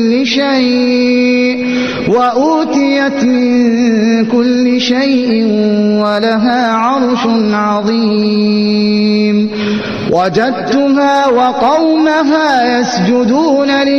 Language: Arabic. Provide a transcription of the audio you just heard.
شيء وأوتيت من كل شيء ولها عرش عظيم وجدتها وقومها يسجدون